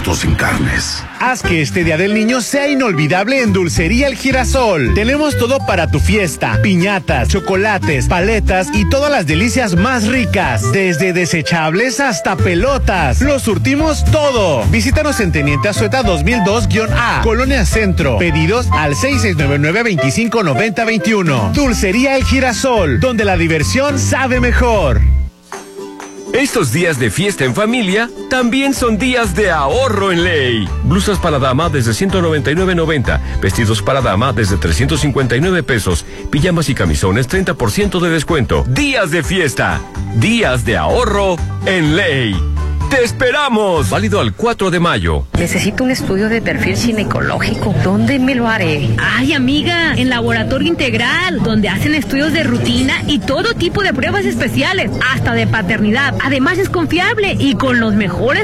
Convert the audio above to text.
expertos en carnes. Haz que este Día del Niño sea inolvidable en Dulcería El Girasol. Tenemos todo para tu fiesta: piñatas, chocolates, paletas y todas las delicias más ricas. Desde desechables hasta pelotas. Lo surtimos todo. Visítanos en Teniente Azueta 2002-A, Colonia Centro. Pedidos al 6699-259021. Dulcería El Girasol, donde la diversión sabe mejor. Estos días de fiesta en familia también son días de ahorro en Ley. Blusas para dama desde $199.90, vestidos para dama desde $359, pijamas y camisones 30% de descuento. Días de fiesta, días de ahorro en Ley. ¡Te esperamos! Válido al 4 de mayo. Necesito un estudio de perfil ginecológico. ¿Dónde me lo haré? Ay, amiga, en Laboratorio Integral, donde hacen estudios de rutina y todo tipo de pruebas especiales, hasta de paternidad. Además es confiable y con los mejores